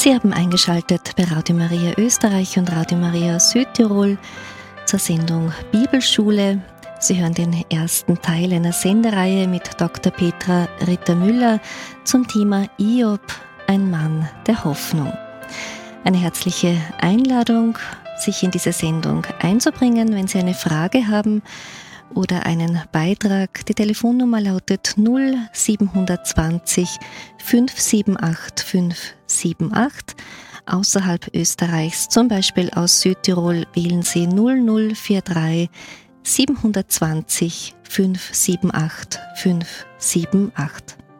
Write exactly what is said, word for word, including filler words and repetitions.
Sie haben eingeschaltet bei Radio Maria Österreich und Radio Maria Südtirol zur Sendung Bibelschule. Sie hören den ersten Teil einer Sendereihe mit Doktor Petra Ritter-Müller zum Thema Hiob, ein Mann der Hoffnung. Eine herzliche Einladung, sich in diese Sendung einzubringen, wenn Sie eine Frage haben oder einen Beitrag. Die Telefonnummer lautet null sieben zwei null fünf sieben acht fünf sieben acht. Außerhalb Österreichs, zum Beispiel aus Südtirol, wählen Sie null null vier drei sieben zwei null fünf sieben acht fünf sieben acht.